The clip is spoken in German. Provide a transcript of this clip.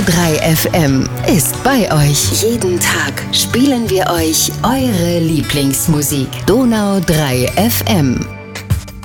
3 FM ist bei euch. Jeden Tag spielen wir euch eure Lieblingsmusik. Donau 3 FM.